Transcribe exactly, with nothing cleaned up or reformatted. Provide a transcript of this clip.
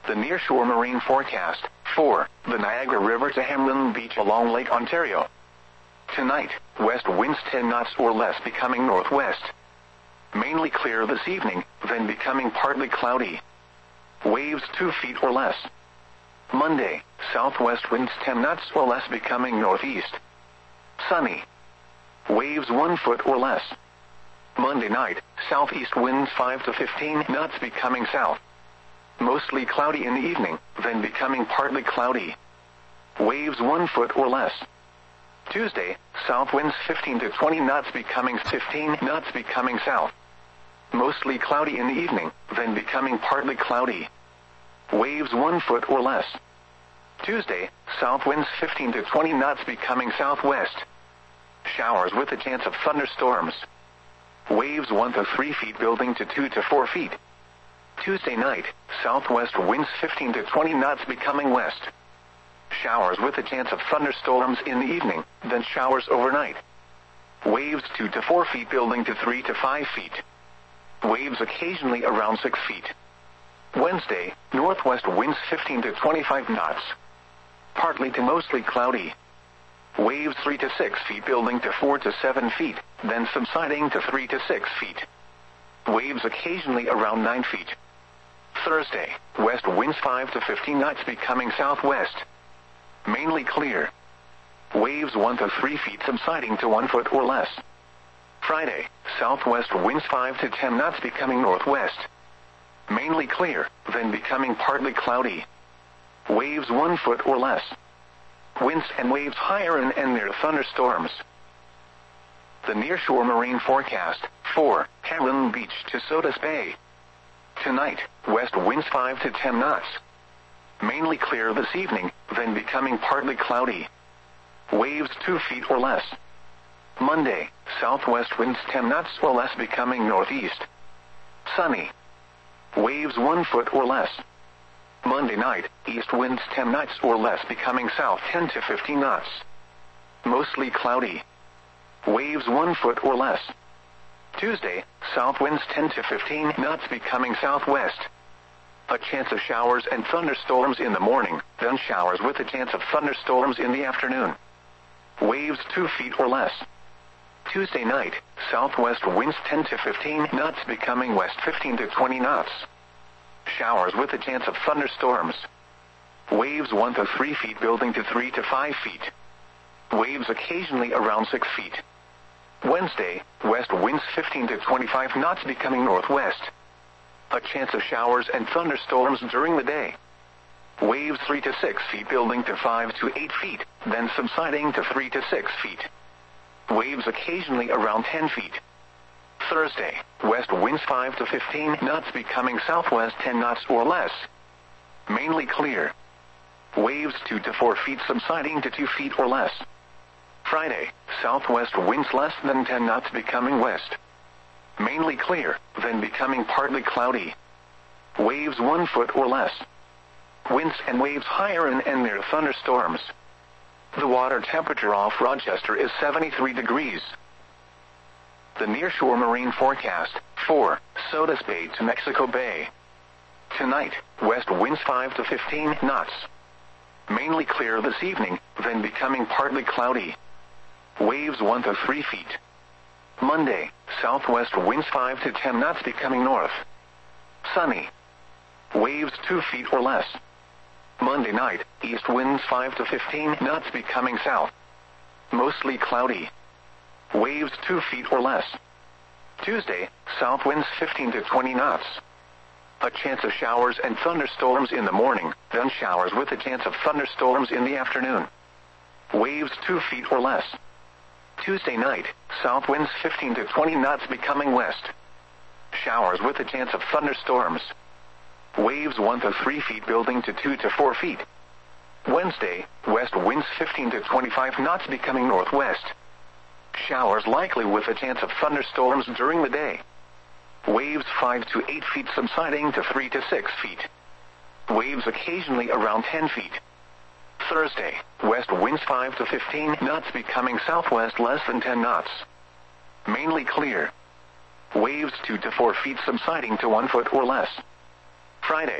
The nearshore marine forecast for the Niagara River to Hamlin Beach along Lake Ontario. Tonight, west winds ten knots or less becoming northwest. Mainly clear this evening, then becoming partly cloudy. Waves two feet or less. Monday, southwest winds ten knots or less becoming northeast. Sunny. Waves one foot or less. Monday night, southeast winds five to fifteen knots becoming south. Mostly cloudy in the evening, then becoming partly cloudy. Waves one foot or less. Tuesday, south winds fifteen to twenty knots becoming fifteen knots becoming south. Mostly cloudy in the evening, then becoming partly cloudy. Waves one foot or less. Tuesday, south winds fifteen to twenty knots becoming southwest. Showers with a chance of thunderstorms. Waves one to three feet building to two to four feet. Tuesday night, southwest winds fifteen to twenty knots becoming west. Showers with a chance of thunderstorms in the evening, then showers overnight. Waves two to four feet building to three to five feet. Waves occasionally around six feet. Wednesday, northwest winds fifteen to twenty-five knots. Partly to mostly cloudy. Waves three to six feet building to four to seven feet, then subsiding to three to six feet. Waves occasionally around nine feet. Thursday, west winds five to fifteen knots becoming southwest. Mainly clear. Waves one to three feet subsiding to one foot or less. Friday, southwest winds five to ten knots becoming northwest. Mainly clear, then becoming partly cloudy. Waves one foot or less. Winds and waves higher and, and near thunderstorms. The nearshore marine forecast for Hamlin Beach to Sodus Bay. Tonight, west winds five to ten knots. Mainly clear this evening, then becoming partly cloudy. Waves two feet or less. Monday, southwest winds ten knots or less becoming northeast. Sunny. Waves one foot or less. Monday night, east winds ten knots or less becoming south ten to fifteen knots. Mostly cloudy. Waves one foot or less. Tuesday, south winds ten to fifteen knots becoming southwest. A chance of showers and thunderstorms in the morning, then showers with a chance of thunderstorms in the afternoon. Waves two feet or less. Tuesday night, southwest winds ten to fifteen knots becoming west fifteen to twenty knots. Showers with a chance of thunderstorms. Waves one to three feet building to three to five feet. Waves occasionally around six feet. Wednesday, west winds fifteen to twenty-five knots becoming northwest. A chance of showers and thunderstorms during the day. Waves three to six feet building to five to eight feet, then subsiding to three to six feet. Waves occasionally around ten feet. Thursday, west winds five to fifteen knots becoming southwest ten knots or less. Mainly clear. Waves two to four feet subsiding to two feet or less. Friday, southwest winds less than ten knots becoming west. Mainly clear, then becoming partly cloudy. Waves one foot or less. Winds and waves higher and, and near thunderstorms. The water temperature off Rochester is seventy-three degrees. The nearshore marine forecast for Sodus Bay to Mexico Bay. Tonight, west winds five to fifteen knots. Mainly clear this evening, then becoming partly cloudy. Waves one to three feet. Monday, southwest winds five to ten knots becoming north. Sunny. Waves two feet or less. Monday night, east winds five to fifteen knots becoming south. Mostly cloudy. Waves two feet or less. Tuesday, south winds fifteen to twenty knots. A chance of showers and thunderstorms in the morning, then showers with a chance of thunderstorms in the afternoon. Waves two feet or less. Tuesday night, south winds fifteen to twenty knots becoming west. Showers with a chance of thunderstorms. Waves one to three feet building to two to four feet. Wednesday, west winds fifteen to twenty-five knots becoming northwest. Showers likely with a chance of thunderstorms during the day. Waves five to eight feet subsiding to three to six feet. Waves occasionally around ten feet. Thursday, west winds five to fifteen knots becoming southwest less than ten knots. Mainly clear. Waves two to four feet subsiding to one foot or less. Friday.